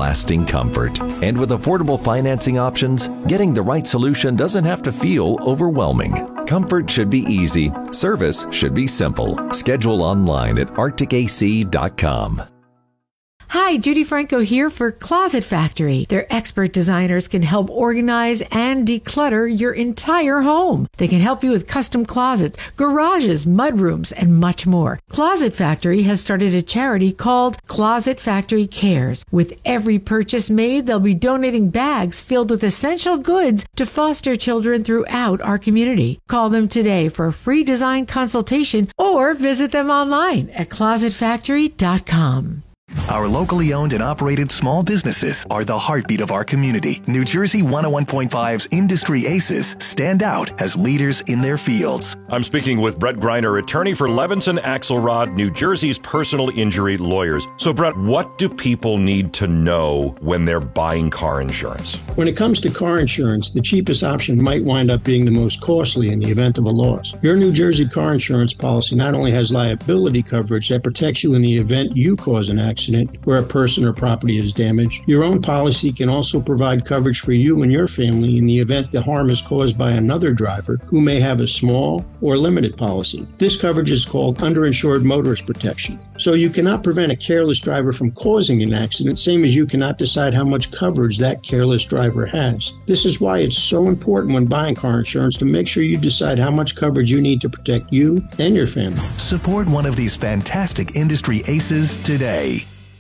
lasting comfort. And with affordable financing options, getting the right solution doesn't have to feel overwhelming. Comfort should be easy. Service should be simple. Schedule online at arcticac.com. Hi, Judy Franco here for Closet Factory. Their expert designers can help organize and declutter your entire home. They can help you with custom closets, garages, mudrooms, and much more. Closet Factory has started a charity called Closet Factory Cares. With every purchase made, they'll be donating bags filled with essential goods to foster children throughout our community. Call them today for a free design consultation or visit them online at closetfactory.com. Our locally owned and operated small businesses are the heartbeat of our community. New Jersey 101.5's Industry Aces stand out as leaders in their fields. I'm speaking with Brett Greiner, attorney for Levinson Axelrod, New Jersey's personal injury lawyers. So, Brett, what do people need to know when they're buying car insurance? When it comes to car insurance, the cheapest option might wind up being the most costly in the event of a loss. Your New Jersey car insurance policy not only has liability coverage that protects you in the event you cause an accident where a person or property is damaged, your own policy can also provide coverage for you and your family in the event the harm is caused by another driver who may have a small or limited policy. This coverage is called underinsured motorist protection. So you cannot prevent a careless driver from causing an accident, same as you cannot decide how much coverage that careless driver has. This is why it's so important when buying car insurance to make sure you decide how much coverage you need to protect you and your family. Support one of these fantastic industry aces today.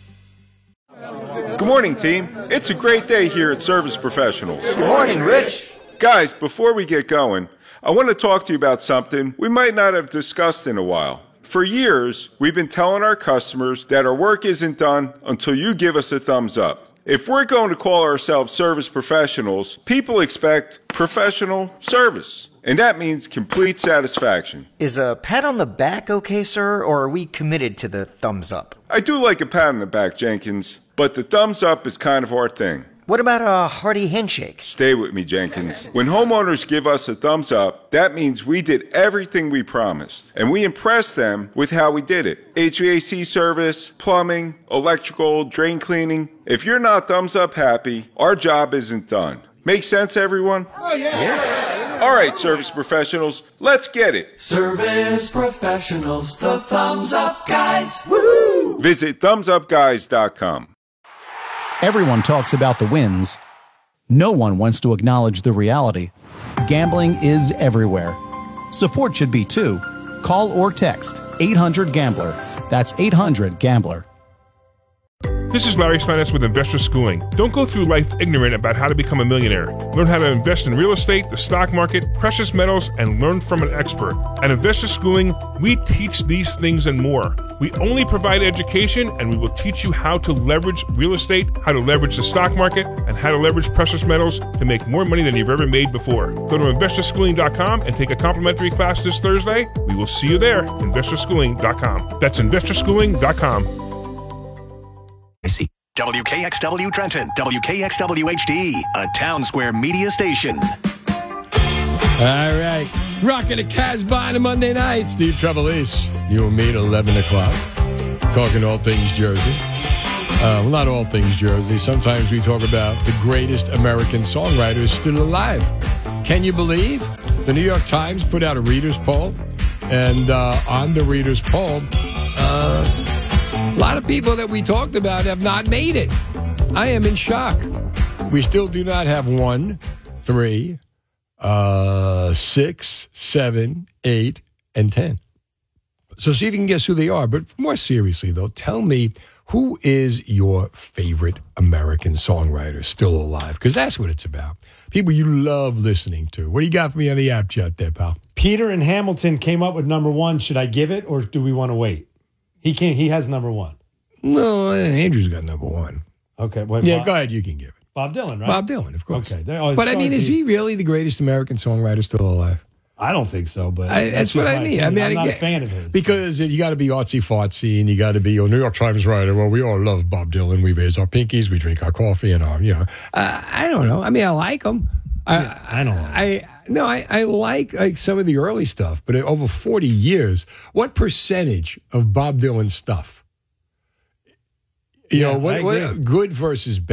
Good morning, team. It's a great day here at Service Professionals. Good morning, Rich. Guys, before we get going, I want to talk to you about something we might not have discussed in a while. For years, we've been telling our customers that our work isn't done until you give us a thumbs up. If we're going to call ourselves Service Professionals, people expect professional service. And that means complete satisfaction. Is a pat on the back okay, sir, or are we committed to the thumbs up? I do like a pat on the back, Jenkins, but the thumbs up is kind of our thing. What about a hearty handshake? Stay with me, Jenkins. When homeowners give us a thumbs up, that means we did everything we promised. And we impressed them with how we did it. HVAC service, plumbing, electrical, drain cleaning. If you're not thumbs up happy, our job isn't done. Make sense, everyone? Oh, yeah. All right, Service Professionals, let's get it. Service Professionals, the thumbs up guys. Woohoo! Visit thumbsupguys.com. Everyone talks about the wins. No one wants to acknowledge the reality. Gambling is everywhere. Support should be too. Call or text 800-GAMBLER. That's 800-GAMBLER. This is Larry Steinitz with Investor Schooling. Don't go through life ignorant about how to become a millionaire. Learn how to invest in real estate, the stock market, precious metals, and learn from an expert. At Investor Schooling, we teach these things and more. We only provide education, and we will teach you how to leverage real estate, how to leverage the stock market, and how to leverage precious metals to make more money than you've ever made before. Go to investorschooling.com and take a complimentary class this Thursday. We will see you there, investorschooling.com. That's investorschooling.com. WKXW Trenton, WKXW HD, a Town Square media station. All right. Rocking a Casbah on a Monday night. Steve Trevelise. You and me at 11 o'clock. Talking all things Jersey. Well, not all things Jersey. Sometimes we talk about the greatest American songwriters still alive. Can you believe? The New York Times put out a reader's poll. And on the reader's poll, a lot of people that we talked about have not made it. I am in shock. We still do not have 1, 3, 6, 7, 8, and 10. So see if you can guess who they are. But more seriously, though, tell me, who is your favorite American songwriter still alive? Because that's what it's about. People you love listening to. What do you got for me on the app chat there, pal? Peter in Hamilton came up with number 1. Should I give it, or do we want to wait? He has number 1. No, Andrew's got number 1. Okay. Wait, yeah, go ahead. You can give it. Bob Dylan, right? Bob Dylan, of course. Okay. But I mean, is he really the greatest American songwriter still alive? I don't think so, but that's what I mean. I'm not a fan of his. Because you got to be artsy-fartsy, and you got to be a New York Times writer. Well, we all love Bob Dylan. We raise our pinkies, we drink our coffee, and I don't know. I mean, I like him. I don't know. I like some of the early stuff, but over 40 years, what percentage of Bob Dylan stuff? What good versus bad?